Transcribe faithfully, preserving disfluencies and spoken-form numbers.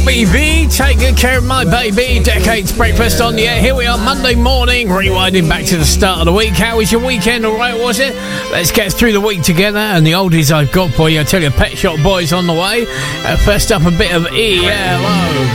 Robbie V, Take Good Care of My Baby, Decades Breakfast on the air. Here we are, Monday morning, rewinding back to the start of the week. How was your weekend? All right, was it? Let's get through the week together. And the oldies I've got for you, I tell you, Pet Shop Boys on the way. Uh, first up, a bit of E L O.